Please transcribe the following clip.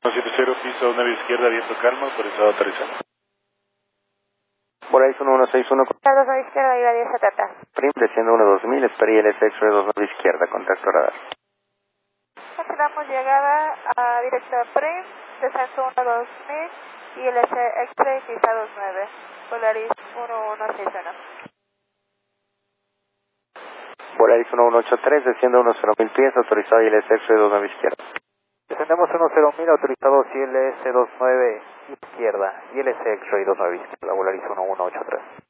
170, piso 9 izquierda, viento calmo, autorizado a aterrizar. Volaris 1161. Contacto 2 izquierda, iba 1070. Prim, desciendo 2000, espera ILS X-Ray 29 izquierda, contacto radar. Cancelamos llegada a dirección Prim, descenso 2000, ILS X-Ray, pista 29. Volaris 1161. Volaris 1183, desciendo 10.000 pies, autorizado ILS X-Ray 29 izquierda. Descendemos 10.000, autorizados ILS 29 izquierda, ILS X-Ray 29 izquierda, Volaris 1183.